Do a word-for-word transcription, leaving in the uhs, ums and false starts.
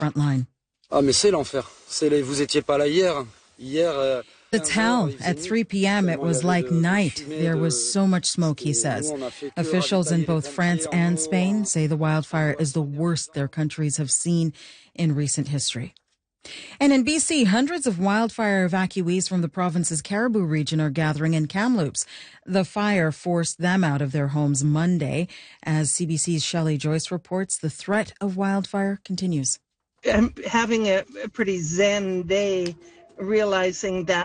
Frontline. Ah, mais c'est l'enfer. C'est les... Vous étiez pas là hier. Hier. Euh... The town at three p.m. it was like night. There was so much smoke, he says. Officials in both France and Spain say the wildfire is the worst their countries have seen in recent history. And in B C, hundreds of wildfire evacuees from the province's Cariboo region are gathering in Kamloops. The fire forced them out of their homes Monday. As C B C's Shelley Joyce reports, the threat of wildfire continues. I'm having a, a pretty zen day, realizing that